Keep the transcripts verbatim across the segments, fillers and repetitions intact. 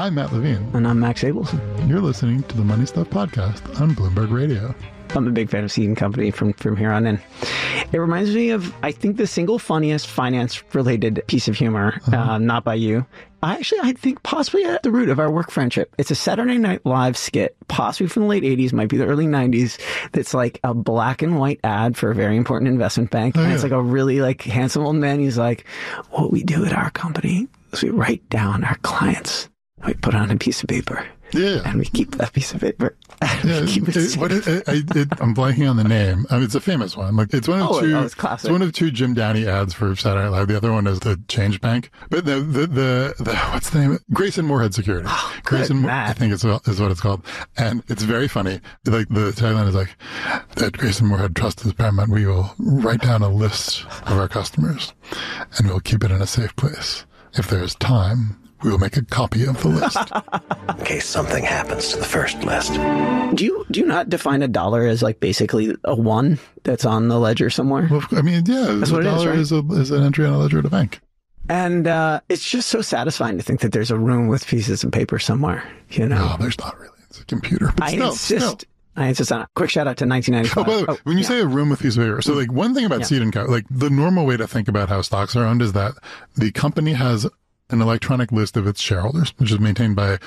I'm Matt Levine. And I'm Max Abelson. You're listening to the Money Stuff Podcast on Bloomberg Radio. I'm a big fan of Seed and Company from, from here on in. It reminds me of, I think, the single funniest finance-related piece of humor, uh-huh. uh, not by you. I actually, I think possibly at the root of our work friendship. It's a Saturday Night Live skit, possibly from the late eighties, might be the early nineties, that's like a black and white ad for a very important investment bank. Oh, and yeah. It's like a really like handsome old man. He's like, what we do at our company is we write down our clients. We put it on a piece of paper. Yeah. And we keep that piece of paper. Yeah, keep it it, what it, it, it, I'm blanking on the name. I mean, it's a famous one. Like it's one of oh, two. Oh, it's classic. It's one of two Jim Downey ads for Saturday Night Live. The other one is the Change Bank. But the the the, the what's the name? Grayson Moorhead Securities. Oh, Grayson, Moore, I think it's is what it's called, and it's very funny. Like the tagline is like, "That Grayson Moorhead trust is paramount. We will write down a list of our customers, and we'll keep it in a safe place. If there is time, we will make a copy of the list." In case something happens to the first list. Do you do you not define a dollar as like basically a one that's on the ledger somewhere? Well, I mean, yeah, that's a what dollar it is, right? is, a, is an entry on a ledger at a bank. And uh, it's just so satisfying to think that there's a room with pieces of paper somewhere, you know? No, there's not really. It's a computer. But I still, insist. Still. I insist on it. Quick shout out to nineteen ninety-five. Oh, by the way, oh, when you yeah. say a room with pieces of paper, so like one thing about yeah. Seed and Co, like the normal way to think about how stocks are owned is that the company has an electronic list of its shareholders, which is maintained by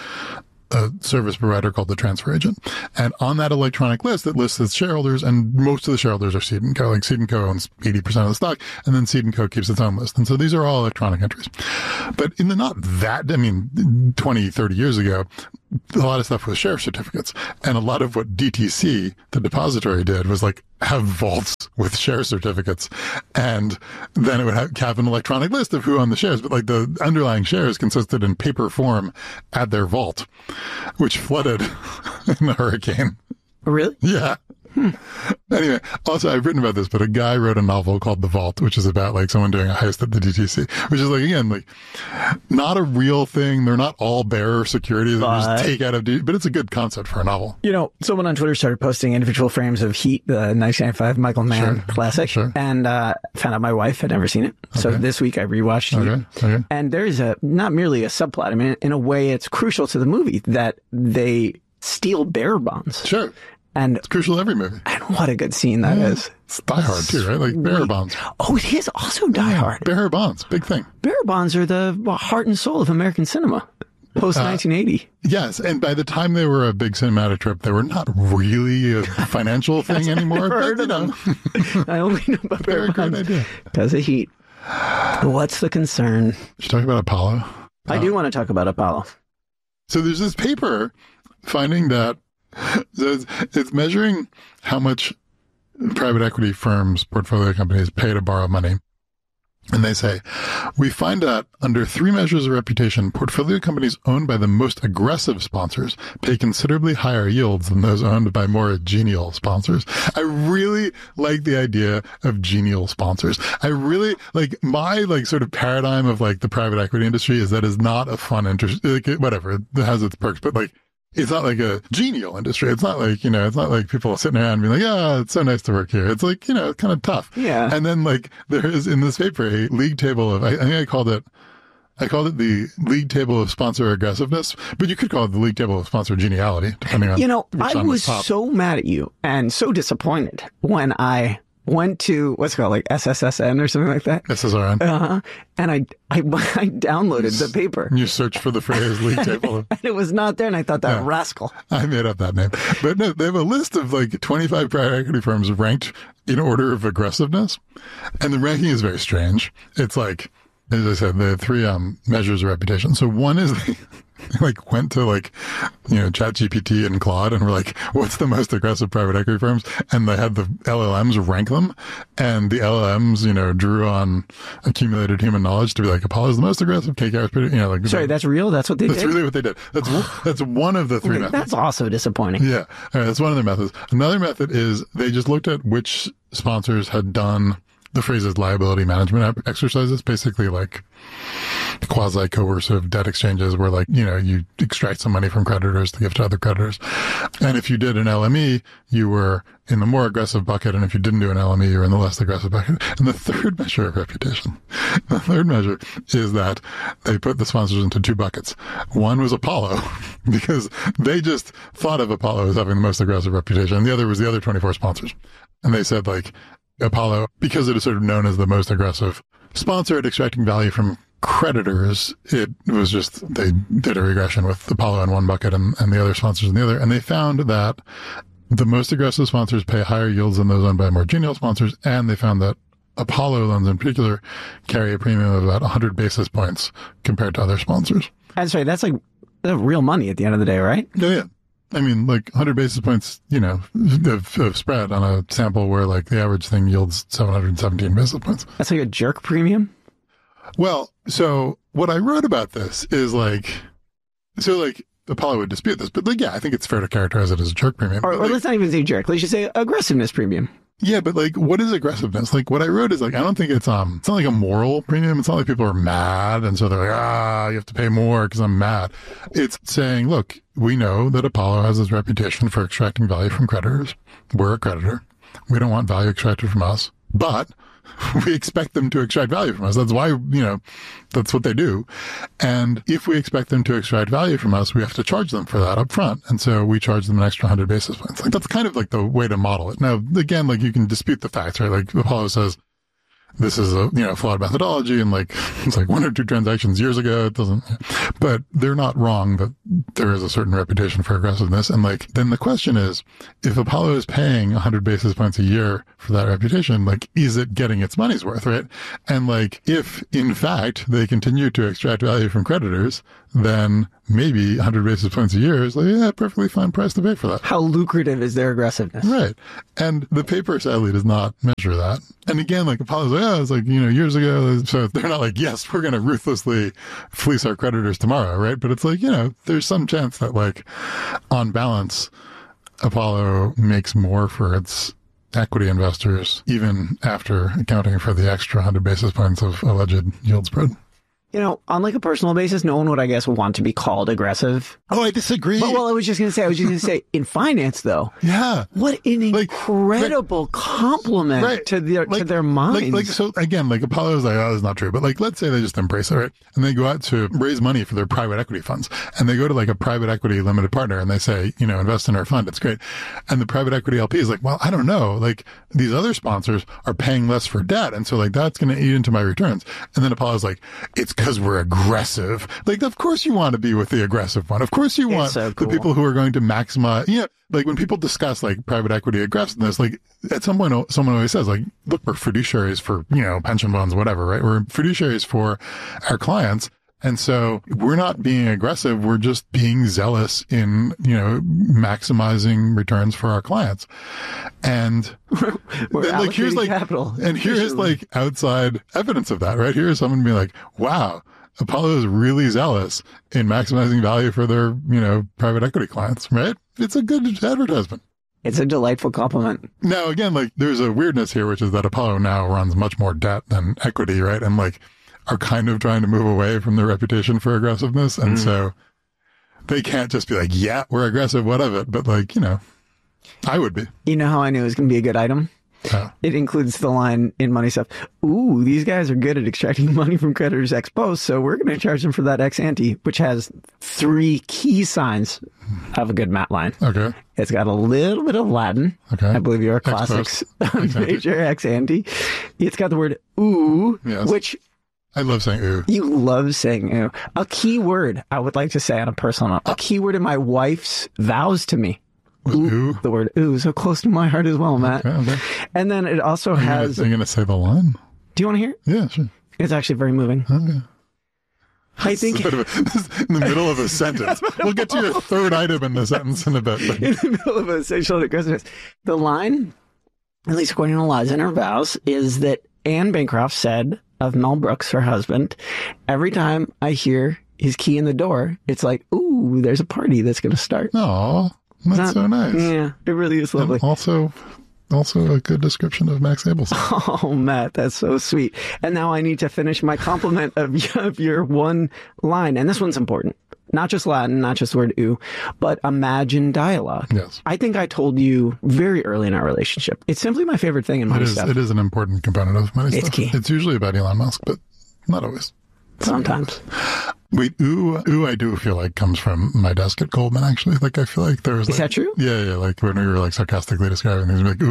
a service provider called the transfer agent. And on that electronic list, it lists its shareholders, and most of the shareholders are Seed and Co. Like Seed and Co owns eighty percent of the stock, and then Seed and Co keeps its own list. And so these are all electronic entries. But in the not that, I mean, twenty, thirty years ago, a lot of stuff was share certificates. And a lot of what D T C, the depository, did was like have vaults with share certificates. And then it would have, have an electronic list of who owned the shares. But like the underlying shares consisted in paper form at their vault, which flooded in the hurricane. Really? Yeah. Hmm. Anyway, also I've written about this, but a guy wrote a novel called The Vault, which is about like someone doing a heist at the D T C, which is like, again, like not a real thing. They're not all bearer securities that you just take out of, D- but it's a good concept for a novel. You know, someone on Twitter started posting individual frames of Heat, the nineteen ninety-five Michael Mann sure. classic, sure. and uh, found out my wife had never seen it. So okay. this week I rewatched Heat. Okay. Okay. And there's a, not merely a subplot. I mean, in a way it's crucial to the movie that they steal bearer bonds. Sure. And it's crucial to every movie. And what a good scene that yeah. is. It's Die Hard too, right? Like bearer bonds. Oh, it is also Die Hard. Yeah, bearer bonds, big thing. Bearer bonds are the heart and soul of American cinema. Post nineteen eighty. Uh, yes, and by the time they were a big cinematic trip, they were not really a financial thing anymore. But, you know, I only know about bearer bonds because of Heat. What's the concern? Should talk about Apollo? I uh, do want to talk about Apollo. So there's this paper finding that so it's, it's measuring how much private equity firms, portfolio companies pay to borrow money. And they say, we find that under three measures of reputation, portfolio companies owned by the most aggressive sponsors pay considerably higher yields than those owned by more genial sponsors. I really like the idea of genial sponsors. I really like my like sort of paradigm of like the private equity industry is that is not a fun interest, like, whatever, it has its perks, but like, it's not like a genial industry. It's not like, you know, it's not like people sitting around being like, yeah, it's so nice to work here. It's like, you know, kind of tough. Yeah. And then like there is in this paper a league table of, I, I think I called it, I called it the league table of sponsor aggressiveness, but you could call it the league table of sponsor geniality, depending on, you know, which I was so mad at you and so disappointed when I went to what's it called, like S S S N or something like that. S S R N. Uh-huh. And I, I, I downloaded the paper. You search for the phrase league table. And it was not there. And I thought, that yeah. rascal. I made up that name. But no, they have a list of like twenty-five private equity firms ranked in order of aggressiveness. And the ranking is very strange. It's like, as I said, the three um, measures of reputation. So one is they, they like went to like, you know, ChatGPT and Claude and were like, what's the most aggressive private equity firms? And they had the L L Ms rank them. And the L L Ms, you know, drew on accumulated human knowledge to be like, Apollo's the most aggressive, K K R is pretty, you know, like. Sorry, that's real? That's what they that's did? That's really what they did. That's, that's one of the three okay, methods. That's also disappointing. Yeah. All right, that's one of their methods. Another method is they just looked at which sponsors had done the phrase is liability management exercises, basically like quasi-coercive debt exchanges where, like, you know, you extract some money from creditors to give to other creditors. And if you did an L M E, you were in the more aggressive bucket. And if you didn't do an L M E, you're in the less aggressive bucket. And the third measure of reputation, the third measure is that they put the sponsors into two buckets. One was Apollo because they just thought of Apollo as having the most aggressive reputation. And the other was the other twenty-four sponsors. And they said, like, Apollo, because it is sort of known as the most aggressive sponsor at extracting value from creditors, it was just, they did a regression with Apollo in one bucket and, and the other sponsors in the other. And they found that the most aggressive sponsors pay higher yields than those owned by more genial sponsors. And they found that Apollo loans in particular carry a premium of about one hundred basis points compared to other sponsors. That's right. That's like that's real money at the end of the day, right? Yeah, yeah. I mean, like one hundred basis points, you know, of, of spread on a sample where, like, the average thing yields seven hundred seventeen basis points. That's like a jerk premium? Well, so what I wrote about this is like, so like Apollo would dispute this, but like, yeah, I think it's fair to characterize it as a jerk premium. Or, or like, let's not even say jerk. Let's just say aggressiveness premium. Yeah, but like, what is aggressiveness? Like, what I wrote is like, I don't think it's, um, it's not like a moral premium. It's not like people are mad and so they're like, ah, you have to pay more because I'm mad. It's saying, look, we know that Apollo has this reputation for extracting value from creditors. We're a creditor. We don't want value extracted from us, but we expect them to extract value from us. That's why, you know, that's what they do. And if we expect them to extract value from us, we have to charge them for that up front. And so we charge them an extra one hundred basis points. Like, that's kind of like the way to model it. Now, again, like, you can dispute the facts, right? Like, Apollo says, this is a, you know, flawed methodology and like, it's like one or two transactions years ago. It doesn't, but they're not wrong that there is a certain reputation for aggressiveness. And like, then the question is, if Apollo is paying one hundred basis points a year for that reputation, like, is it getting its money's worth, right? And like, if in fact they continue to extract value from creditors, then maybe one hundred basis points a year is like, yeah, perfectly fine price to pay for that. How lucrative is their aggressiveness? Right. And the paper sadly does not measure that. And again, like, Apollo's like, oh, it's like, you know, years ago. So they're not like, yes, we're going to ruthlessly fleece our creditors tomorrow, right? But it's like, you know, there's some chance that, like, on balance, Apollo makes more for its equity investors, even after accounting for the extra one hundred basis points of alleged yield spread. You know, on like a personal basis, no one would, I guess, want to be called aggressive. Oh, I disagree. But, well, I was just going to say, I was just going to say, in finance, though. Yeah. What an like, incredible right, compliment right, to their like, to their minds. Like, like, so again, like, Apollo's like, oh, that's not true. But like, let's say they just embrace it, right? And they go out to raise money for their private equity funds. And they go to like a private equity limited partner and they say, you know, invest in our fund. It's great. And the private equity L P is like, well, I don't know. Like, these other sponsors are paying less for debt. And so like, that's going to eat into my returns. And then Apollo's like, it's because we're aggressive. Like, of course you want to be with the aggressive one. Of course you want so cool. the people who are going to maximize, you know, like when people discuss like private equity aggressiveness, like at some point someone always says like, look, we're fiduciaries for, you know, pension funds, whatever, right? We're fiduciaries for our clients. And so we're not being aggressive. We're just being zealous in, you know, maximizing returns for our clients. And we're then, like, here's like, capital. and here's like outside evidence of that, right? Here's someone being like, wow, Apollo is really zealous in maximizing value for their, you know, private equity clients, right? It's a good advertisement. It's a delightful compliment. Now, again, like, there's a weirdness here, which is that Apollo now runs much more debt than equity, right? And like, are kind of trying to move away from their reputation for aggressiveness. And mm. so they can't just be like, yeah, we're aggressive, what of it? But like, you know, I would be. You know how I knew it was going to be a good item? Oh. It includes the line in Money Stuff, ooh, these guys are good at extracting money from creditors ex post, so we're going to charge them for that ex ante, which has three key signs of a good Matt line. Okay. It's got a little bit of Latin. Okay. I believe you're a classics major ex ante. It's got the word ooh, yes. which... I love saying ooh. You love saying ooh. A key word, I would like to say on a personal note, a key word in my wife's vows to me. Ooh, ooh. The word ooh, so close to my heart as well, Matt. Okay, okay. And then it also are has... Are you going to say the line? Do you want to hear it? Yeah, sure. It's actually very moving. Okay. I think... It's a bit of a, this is in the middle of a sentence. We'll get to your third item in the sentence in a bit. But... In the middle of a sexual aggressiveness. The line, at least according to Liza in her vows, is that Anne Bancroft said of Mel Brooks, her husband, every time I hear his key in the door, it's like, ooh, there's a party that's going to start. Aw. That's Not, so nice. Yeah, it really is lovely. And also, also a good description of Max Abelson. Oh, Matt, that's so sweet. And now I need to finish my compliment of, of your one line. And this one's important. Not just Latin, not just the word ooh, but imagine dialogue. Yes. I think I told you very early in our relationship. It's simply my favorite thing in Money It is, Stuff. it is an important component of Money It's Stuff. key. It's usually about Elon Musk, but not always. Sometimes. Wait, ooh, ooh, I do feel like comes from my desk at Goldman, actually. Like, I feel like there was Is like, that true? Yeah, yeah. Like, when we were like sarcastically describing things, we're like,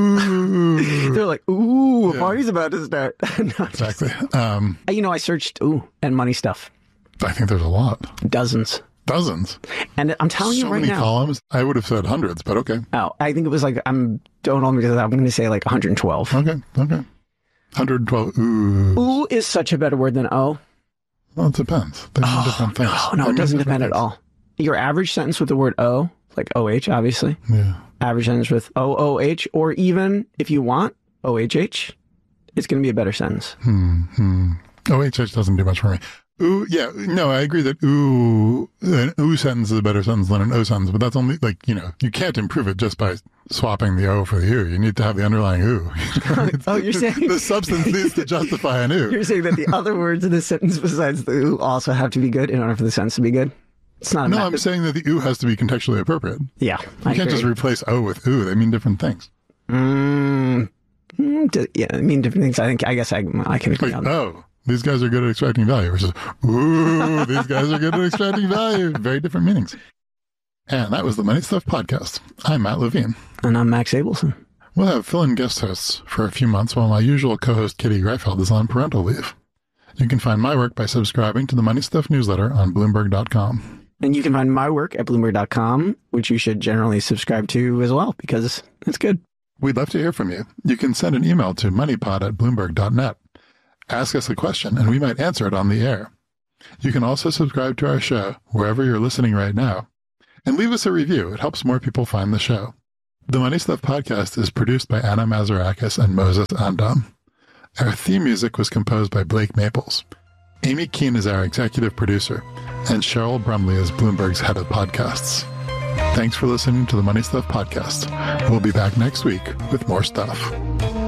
ooh. They're like, ooh, a Yeah. party's about to start. No, Exactly. Um, you know, I searched ooh and Money Stuff. I think there's a lot. Dozens. Dozens. And I'm telling So you right many now. columns. I would have said hundreds, but okay. Oh, I think it was like, I'm, don't hold me to that. I'm going to say like one hundred twelve. Okay, okay. one hundred twelve. Ooh. Ooh is such a better word than oh. Well, it depends. They mean Oh, different things. no, no, They it mean doesn't different depend at things. all. Your average sentence with the word O, like O H, obviously. Yeah. Average sentence with O O H, or even if you want O H H, it's going to be a better sentence. Hmm. hmm. O H H doesn't do much for me. Ooh, yeah, no, I agree that ooh, an ooh sentence is a better sentence than an O sentence, but that's only like, you know, you can't improve it just by swapping the O for the ooh. You need to have the underlying ooh. Oh, you're saying the substance needs to justify an ooh. you're saying that the other words in the sentence besides the ooh also have to be good in order for the sentence to be good? It's not a No, ma- I'm saying that the ooh has to be contextually appropriate. Yeah, You I can't agree. just replace O with ooh. They mean different things. Mm, mm, d- yeah, I mean different things. I think. I guess I I can agree Like, on that. oh, these guys are good at extracting value, which is, ooh, these guys are good at extracting value. Very different meanings. And that was the Money Stuff Podcast. I'm Matt Levine. And I'm Max Abelson. We'll have fill-in guest hosts for a few months while my usual co-host Kitty Greifeld is on parental leave. You can find my work by subscribing to the Money Stuff newsletter on Bloomberg dot com. And you can find my work at Bloomberg dot com, which you should generally subscribe to as well because it's good. We'd love to hear from you. You can send an email to moneypod at bloomberg dot net. Ask us a question, and we might answer it on the air. You can also subscribe to our show wherever you're listening right now, and leave us a review. It helps more people find the show. The Money Stuff Podcast is produced by Anna Mazarakis and Moses Andam. Our theme music was composed by Blake Maples. Amy Keene is our executive producer, and Cheryl Brumley is Bloomberg's head of podcasts. Thanks for listening to the Money Stuff Podcast. We'll be back next week with more stuff.